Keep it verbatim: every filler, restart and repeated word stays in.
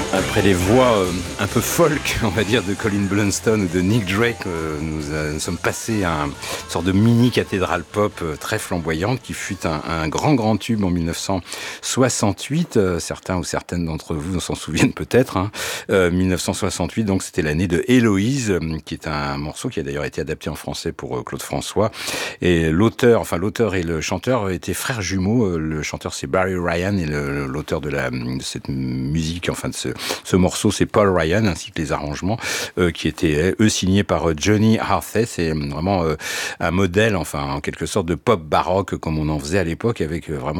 Après les voix euh, un peu folk, on va dire, de Colin Blunstone ou de Nick Drake, euh, nous, euh, nous sommes passés à une sorte de mini-cathédrale pop euh, très flamboyante qui fut un, un grand, grand tube en mille neuf cent soixante-huit. Euh, certains ou certaines d'entre vous s'en souviennent peut-être. Hein. Euh, mille neuf cent soixante-huit, donc c'était l'année de Héloïse, euh, qui est un morceau qui a d'ailleurs été adapté en français pour euh, Claude François. Et l'auteur, enfin l'auteur et le chanteur étaient frères jumeaux. Euh, le chanteur c'est Barry Ryan et le, l'auteur de, la, de cette musique, enfin de ce Ce morceau, c'est Paul Ryan, ainsi que les arrangements, euh, qui étaient, eux, signés par euh, Johnny Harthay. C'est vraiment euh, un modèle, enfin, en quelque sorte, de pop baroque, comme on en faisait à l'époque, avec euh, vraiment